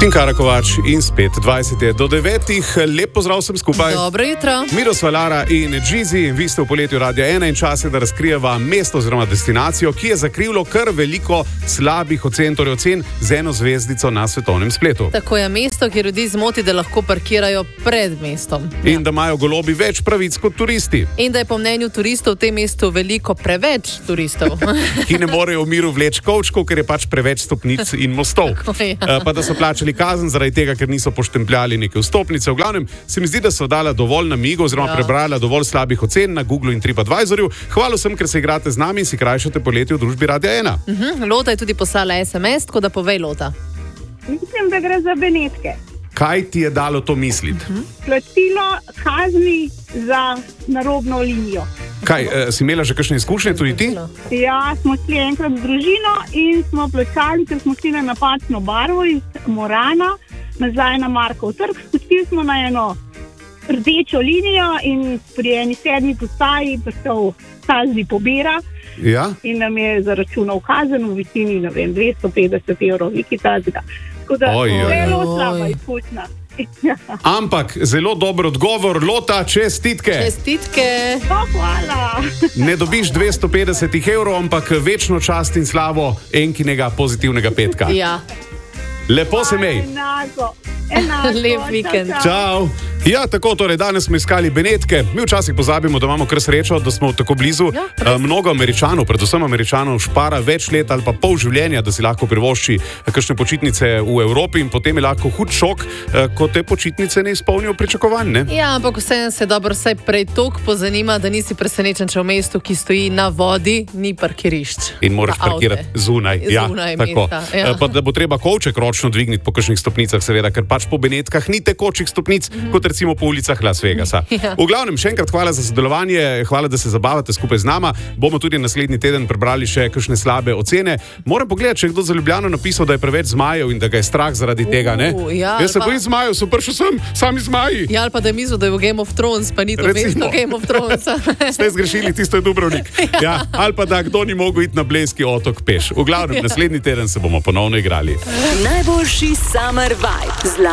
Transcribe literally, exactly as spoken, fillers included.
Tinkara Kovač in spet dvajset je do devetih. Lep pozdrav vsem skupaj. Dobro jutro. Miroslav Lara in Džizi, vi ste v poletju Radia ena in čas je, da razkrijeva mesto oziroma destinacijo, ki je zakrivilo kar veliko slabih ocen, torej ocen z eno zvezdico na svetovnem spletu. Tako je mesto, ki ljudi zmoti, da lahko parkirajo pred mestom. In da imajo golobi več pravic kot turisti. In da je po mnenju turistov v tem mestu veliko preveč turistov. Ki ne morejo v miru vleč kovčkov, ker je pač preveč stopnic in mostov. Ja. Pa da so plačali kazen zaradi tega, ker niso poštempljali neke vstopnice. V glavnem se mi zdi, da so dala dovolj namigov oziroma ja. prebrala dovolj slabih ocen na Google in TripAdvisorju. Hvala vsem, ker se igrate z nami in si krajšate poletje v družbi Radia ena. Uh-huh. Lota je tudi poslala es em es, tako da povej, Lota. Mislim, da gre za Benetke. Kaj ti je dalo to misliti? Uh-huh. Plačilo kazni za narobno linijo. Kaj, eh, si imela že kakšne izkušnje tudi ti? Ja, smo šli enkrat z družino in smo plačali, ker smo šli na napačno barvo iz Morana nazaj na Markov trg. Skočili smo na eno rdečo linijo in pri eni sedmi postaji prišel kazni pobira. Ja? In nam je zaračunal kazen v višini, ne vem, dvesto petdeset evrov, nekaj takega. Tako da je zelo slaba izkušnja. Ampak zelo dober odgovor, Lota, čestitke. Čestitke. Oh, hvala. Ne dobiš dvesto petdeset evrov, ampak večno čast in slavo enkinega pozitivnega petka. Ja. Lepo se mej. Enako. Enako. Lep vikend. Čau. Ja, tako, torej danes smo iskali Benetke. Mi včasih pozabimo, da imamo kar srečo, da smo tako blizu. Ja, mnogo Američanov, predvsem Američanov, špara več let ali pa pol življenja, da si lahko privošči kakšne počitnice v Evropi in potem je lahko hud šok, ko te počitnice ne izpolnijo pričakovanj, ne? Ja, ampak vseeno se dobro vsaj prej toliko pozanima, da nisi presenečen, če v mestu, ki stoji na vodi, ni parkirišč. In moraš parkirati zunaj. Ja, zunaj tako. Mesta. Ja. Pa da bo treba kovček ročno dvigniti po kakšnih stopnicah, seveda, ker pač po Benetkah ni tekočih stopnic, mm-hmm. kot recimo po ulicah Las Vegasa. Ja. V glavnem, še enkrat hvala za sodelovanje, hvala, da se zabavate skupaj z nama. Bomo tudi naslednji teden prebrali še kakšne slabe ocene. Moram pogledati, če je kdo za Ljubljano napisal, da je preveč zmajev in da ga je strah zaradi uh, tega, ne? Ja, Jaz se pa... bojim zmajev, so prišli sem, sami zmaji. Ja, ali pa da je mislil, da je v Game of Thrones, pa ni to mesto Game of Thrones. Ste zgrešili, tisto je Dubrovnik. Ja, ali pa da kdo ni mogel iti na Blejski otok peš. V glavnem, ja. naslednji teden se bomo ponovno igrali. Najboljši summer vibe.